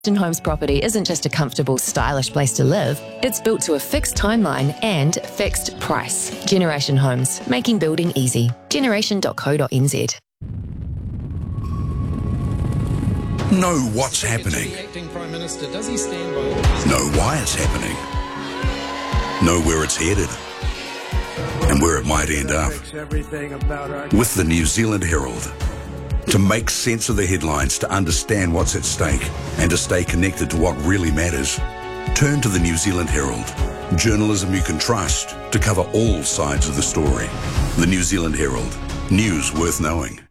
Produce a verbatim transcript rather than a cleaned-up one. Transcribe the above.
Generation Homes property isn't just a comfortable, stylish place to live. It's built to a fixed timeline and fixed price. Generation Homes, making building easy. generation dot co dot n z. Know what's happening. Know why it's happening. Know where it's headed. And where it might end up. With the New Zealand Herald. To make sense of the headlines, to understand what's at stake, and to stay connected to what really matters, turn to the New Zealand Herald. Journalism you can trust to cover all sides of the story. The New Zealand Herald. News worth knowing.